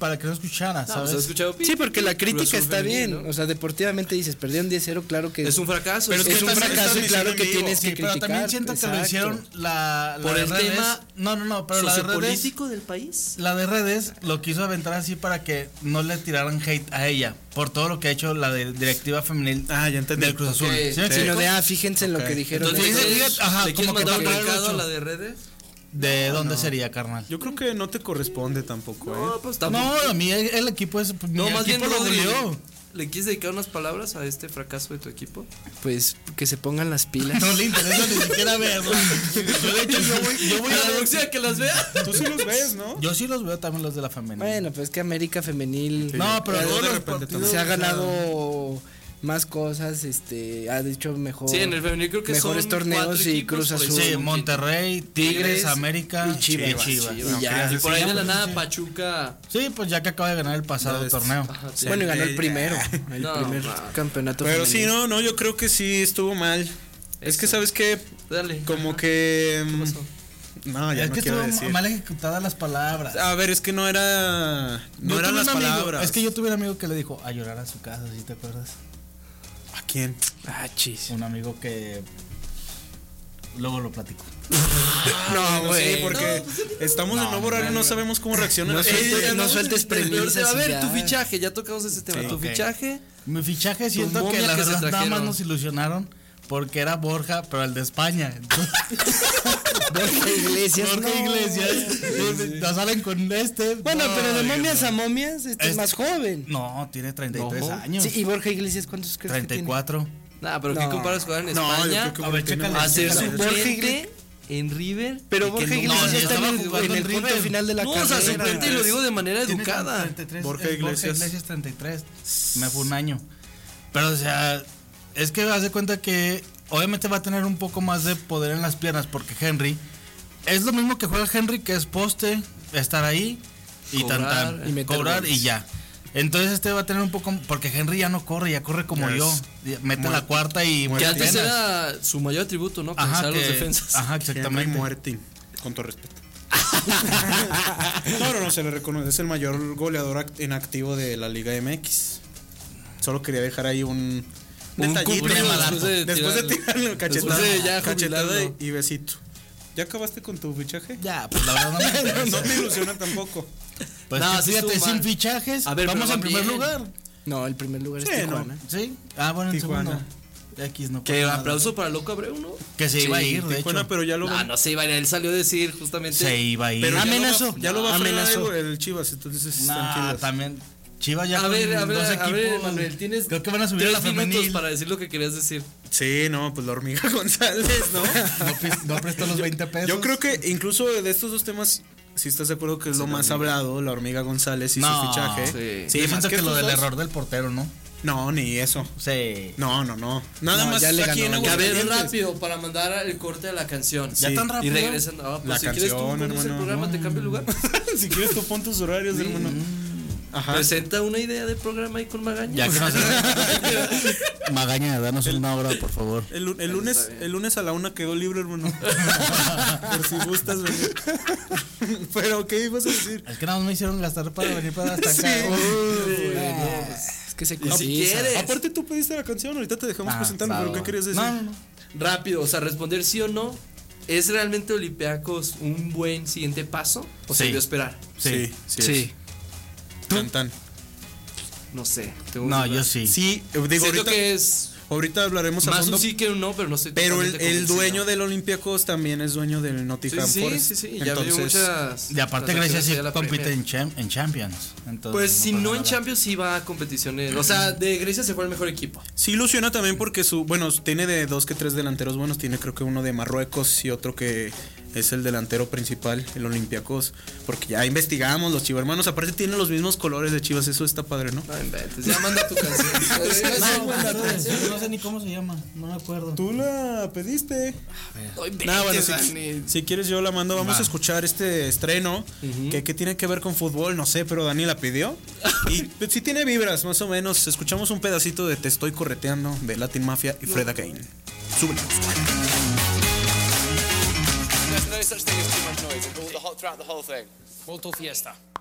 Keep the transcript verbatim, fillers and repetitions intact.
para que no escuchara, ¿sabes? No, pues, escuchado, sí, porque la crítica Azul está femenil, bien. ¿no? O sea, deportivamente dices, perdieron diez cero, claro que es un fracaso. Pero es, es un fracaso y claro que tienes sí, que pero criticar. también siento exacto. que lo hicieron la, la por de el redes, tema no, no, no, pero la de redes, sociopolítico del país. La de redes lo quiso aventar así para que no le tiraran hate a ella por todo lo que ha hecho la de directiva femenil ah, ya entendí. del Cruz Azul. Okay. ¿Sí me Sino explico? de, ah, fíjense en lo Okay. que dijeron. Entonces, Fíjate, ¿le fíjate, ajá, quieres como que mandar un tapar recado a eso. la de redes? ¿De No, dónde no. sería, carnal? Yo creo que no te corresponde tampoco, No, ¿eh? pues tampoco. No, a mí el, el equipo es No, mi más bien equipo lo Rodri, goleó. ¿le quieres dedicar unas palabras a este fracaso de tu equipo? Pues que se pongan las pilas. No le interesa ni siquiera verlo. Yo de hecho yo voy, yo voy A la a próxima que las vea. Tú sí los ves, ¿no? Yo sí los veo también los de la femenil. Bueno, pues es que América Femenil No, pero ya todos de los repente partidos, se ha o sea, ganado más cosas, este, ha dicho mejor. Sí, en el femenil creo que mejores son torneos cuatro y equipos Cruz por Azul. ahí. Sí, Monterrey, Tigres, Tigres América y Chivas. Chivas. Chivas. Y ya. Y por ahí de la Sí, nada sí. Pachuca. Sí, pues ya que acaba de ganar el pasado Ya ves. torneo. Ajá, sí. Bueno, y ganó el Eh, primero, el No, primer no. campeonato Pero sí, femenil. no, no, yo creo que sí estuvo mal. Es que, Eso. ¿sabes qué? Dale. Como Ajá. que... ¿Qué pasó? No, ya es no que quiero estuvo decir. mal ejecutadas las palabras. A ver, es que no era... No Yo eran tuve las un amigo- palabras. Es que yo tuve un amigo que le dijo a llorar a su casa, ¿sí te acuerdas? ¿A quién? Ah, chis. Un amigo que luego lo platico. No, güey. sí, porque No, pues, estamos en no, nuevo horario y no, no no. sabemos cómo reaccionan. No Eh, sueltes- ya no no- sueltes El peor premisas tema, a y ver, ya. tu fichaje, ya tocamos ese tema. Sí, tu ok. fichaje. Mi fichaje siento que momia la que se verdad nada más trajeron. nos ilusionaron porque era Borja, pero el de España. Borja Iglesias. Borja no. Iglesias. Nos salen con este. Bueno, no, pero de no. momias a momias, este es Es- más joven. No, tiene treinta y tres No. años. Sí, y Borja Iglesias, ¿cuántos crees treinta y que cuatro. Nah, pero ¿qué No. comparas jugar en No, yo España? creo que A ver, tiene chécale. más- A ser Borja suplente en River. Pero y que Borja no- Iglesias no, ya está estaba en el, jugando en el en punto River. final de la No, o sea, carrera. suplente y lo digo de manera Tiene educada. treinta y tres, Borja eh, Iglesias. Borja Iglesias treinta y tres. Me fue un año. Pero, o sea, es que haz de cuenta que obviamente va a tener un poco más de poder en las piernas porque Henry es lo mismo que juega Henry, que es poste, estar ahí y Cobrar, tan, tan, y meter cobrar goles. y ya. Entonces este va a tener un poco, porque Henry ya no corre, ya corre como Ya yo. es Mete muerto. la cuarta y Que antes apenas. era su mayor atributo, ¿no? Ajá, Pensar que- los defensas. Ajá, Henry exactamente. Muerti, con todo respeto. No, no, no, se le reconoce. Es el mayor goleador act- en activo de la Liga M X. Solo quería dejar ahí un Un detallito. cumplido Después de, después de tirarle tirarle- cachetada, después de ya cachetada jubilarlo. y besito. ¿Ya acabaste con tu fichaje? Ya, pues la verdad no me No, interesa. no te ilusiona tampoco. Pues No, que sí fíjate, estuvo sin mal. fichajes, A ver, vamos pero en van primer bien. lugar. No, el primer lugar es Sí, no. Tijuana. ¿Sí? Ah, bueno, en Tijuana. segundo. X no Que pasa nada. aplauso para Loco Abreu, ¿no? Que se iba a Sí, ir, de Tijuana, hecho. pero ya lo No, no se iba a ir. Él salió a decir justamente. Se iba a ir. Pero ya lo va- Amenazó. Ya lo va a frenar Amenazó. el, el Chivas, entonces Nah, tranquilos. también. Chivas ya A con ver, a dos ver, a equipos. ver, Manuel, tienes. Creo que van a subir a la tres minutos femenil. para decir lo que querías decir. Sí, no, pues la hormiga González, ¿no? No, pres- no prestó los veinte pesos. Yo creo que incluso de estos dos temas, si estás de acuerdo que es lo más hablado, la hormiga González y No, su fichaje. sí. Yo más siento que, lo estos del dos. error del portero, ¿no? No, ni eso. Sí. No, no, no. Nada No, más ya le aquí ganó. en Que a ver, Aguascalientes. rápido, para mandar el corte de la canción. Ya Sí. tan Y rápido. regresan. Ah, pues La si quieres tú canción, pones el hermano. programa, te cambio el lugar. Si quieres tú pon tus horarios, hermano. Ajá. Presenta una idea de programa ahí con Magaña. Ya que no se... Magaña, danos una hora, por favor. El, lu- el lunes, el lunes a la una quedó libre, hermano. Por si gustas venir. Pero, ¿qué ibas a decir? Es que nada más me hicieron gastar para venir para hasta acá. Sí. Uy, Es que se si cotiza. quieres. Aparte tú pediste la canción, ahorita te dejamos Ah, presentando, pero claro. ¿qué querías decir? No, no, no. Rápido, o sea, responder sí o no. ¿Es realmente Olympiacos un buen siguiente paso? ¿O se Sí. debió esperar? Sí, sí. Sí. es. Tan, tan. No sé. tengo No, dudas. yo sí. Sí, eh, digo, Siento ahorita, que es ahorita hablaremos a más fondo. un sí que un no, pero no estoy Pero el, totalmente el convencido. dueño del Olympiacos también es dueño del Sí, Nottingham sí, Forest. sí, sí, ya veo Entonces, muchas. Y aparte Grecia transacciones sí allá a la compite Premier. en, cham- en Champions. Entonces, Pues si pasa no en nada. Champions sí va a competiciones. O sea, de Grecia se fue el mejor equipo. sí ilusiona también porque su, bueno, tiene de dos que tres delanteros buenos, tiene creo que uno de Marruecos y otro que es el delantero principal, el Olympiacos, porque ya investigamos los chivermanos, aparte tienen los mismos colores de Chivas, eso está padre, ¿no? No inventes, ya manda tu canción. No, no, no sé ni cómo se llama, no me acuerdo. Tú la pediste. No inventes, Nah, bueno, si, Dani. si quieres yo la mando, vamos Va. a escuchar este estreno, que, que tiene que ver con fútbol, no sé, pero Dani la pidió. Y pues, sí tiene vibras, más o menos. Escuchamos un pedacito de Te estoy correteando de Latin Mafia y Fred Again. Súbela. There's no such thing as too much noise. All the whole, throughout the whole thing. Molto fiesta.